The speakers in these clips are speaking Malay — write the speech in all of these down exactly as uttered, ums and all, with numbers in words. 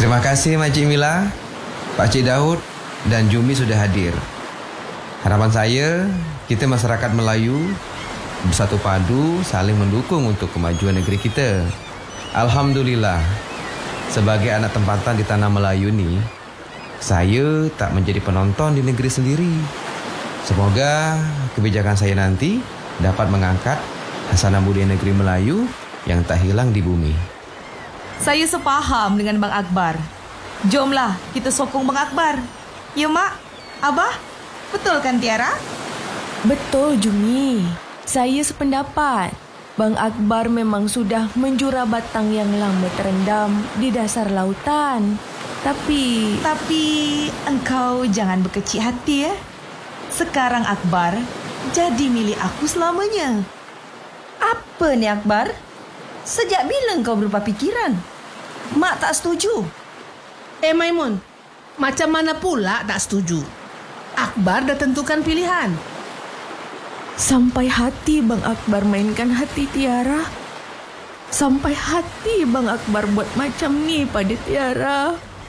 Terima kasih Makcik Mila, Pakcik Daud dan Jumi sudah hadir. Harapan saya, kita masyarakat Melayu bersatu padu saling mendukung untuk kemajuan negeri kita. Alhamdulillah, sebagai anak tempatan di tanah Melayu ni, saya tak menjadi penonton di negeri sendiri. Semoga kebijakan saya nanti dapat mengangkat hasanah budaya negeri Melayu yang tak hilang di bumi. Saya sepaham dengan Bang Akbar. Jomlah kita sokong Bang Akbar. Ya Mak, Abah, betul kan Tiara? Betul Jumi. Saya sependapat. Bang Akbar memang sudah menjura batang yang lama terendam di dasar lautan. Tapi... Tapi engkau jangan berkecil hati ya. Sekarang Akbar jadi milik aku selamanya. Apa ni Akbar? Sejak bila engkau berubah pikiran? Mak tak setuju. Eh Maimun, macam mana pula tak setuju? Akbar dah tentukan pilihan. Sampai hati Bang Akbar mainkan hati Tiara. Sampai hati Bang Akbar buat macam ni pada Tiara.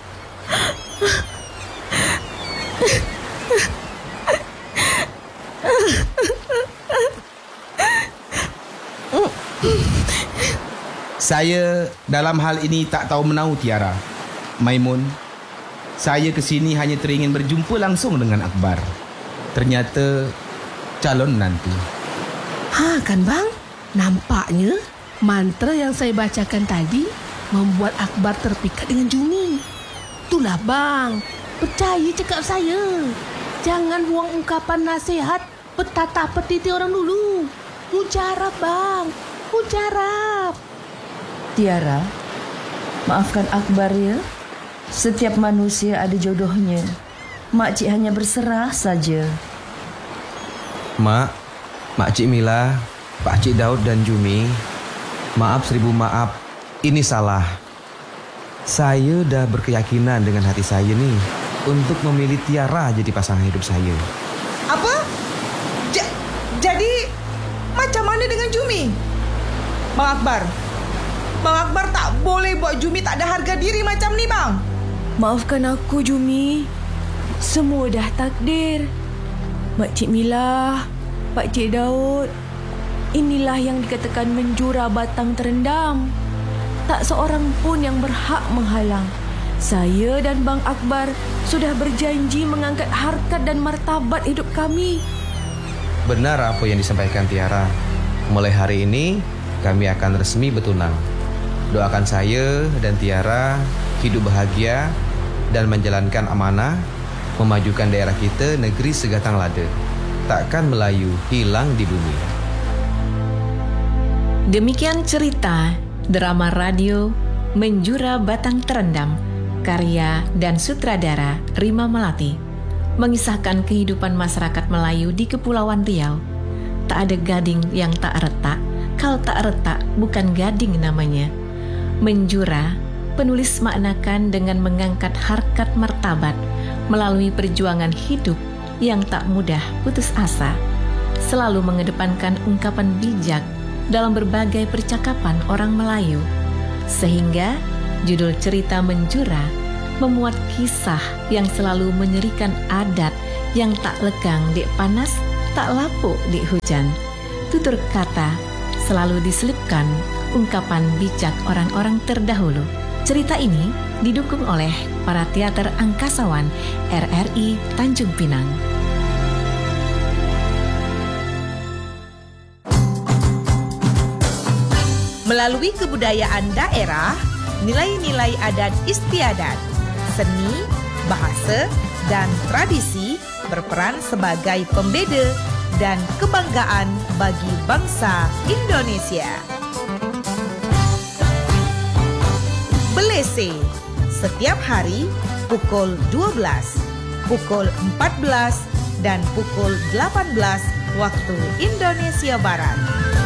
Saya dalam hal ini tak tahu menau Tiara. Maimun, saya ke sini hanya teringin berjumpa langsung dengan Akbar. Ternyata calon menantu. Ha kan bang? Nampaknya mantra yang saya bacakan tadi membuat Akbar terpikat dengan Jumi. Itulah bang, percaya cakap saya. Jangan buang ungkapan nasihat petata petiti orang dulu. Mujarab bang, mujarab. Tiara, maafkan Akbar ya. Setiap manusia ada jodohnya. Makcik hanya berserah saja. Mak, Makcik Mila, Pakcik Daud dan Jumi, maaf seribu maaf, ini salah. Saya dah berkeyakinan dengan hati saya nih untuk memilih Tiara jadi pasangan hidup saya. Apa? J- jadi macam mana dengan Jumi? Bang Akbar, Bang Akbar tak boleh buat Jumi tak ada harga diri macam ni bang. Maafkan aku Jumi. Semua dah takdir. Makcik Mila, Pakcik Daud, inilah yang dikatakan menjura batang terendam. Tak seorang pun yang berhak menghalang. Saya dan Bang Akbar sudah berjanji mengangkat harkat dan martabat hidup kami. Benar apa yang disampaikan Tiara. Mulai hari ini kami akan resmi bertunang. Doakan saya dan Tiara hidup bahagia dan menjalankan amanah memajukan daerah kita negeri segatang lada. Takkan Melayu hilang di bumi. Demikian cerita drama radio Menjura Batang Terendam karya dan sutradara Rima Melati, mengisahkan kehidupan masyarakat Melayu di Kepulauan Riau. Tak ada gading yang tak retak, kalau tak retak bukan gading namanya. Menjura, penulis maknakan dengan mengangkat harkat martabat melalui perjuangan hidup yang tak mudah putus asa, selalu mengedepankan ungkapan bijak dalam berbagai percakapan orang Melayu, sehingga judul cerita Menjura memuat kisah yang selalu menyerikan adat yang tak lekang di panas, tak lapuk di hujan. Tutur kata selalu diselipkan ungkapan bijak orang-orang terdahulu. Cerita ini didukung oleh para teater angkasawan R R I Tanjung Pinang. Melalui kebudayaan daerah, nilai-nilai adat istiadat, seni, bahasa, dan tradisi berperan sebagai pembeda dan kebanggaan bagi bangsa Indonesia. Belese, setiap hari pukul dua belas, pukul empat belas, dan pukul delapan belas waktu Indonesia Barat.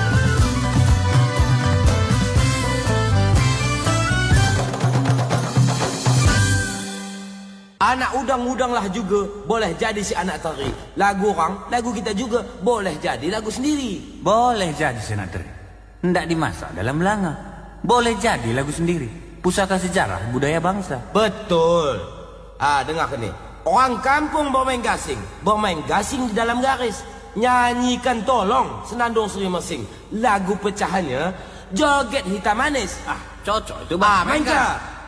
Anak udang-udanglah juga boleh jadi si anak teri. Lagu orang, lagu kita juga boleh jadi lagu sendiri. Boleh jadi si anak teri. Hendak dimasak dalam belanga. Boleh jadi lagu sendiri. pusaka sejarah budaya bangsa. Betul. Ah, dengar ni. Orang kampung bermain gasing, bermain gasing di dalam garis. Nyanyikan tolong Senandung Seri Mersing. Lagu pecahannya Joget Hitam Manis. Ah, cocok itu Ah, bang. mainkan.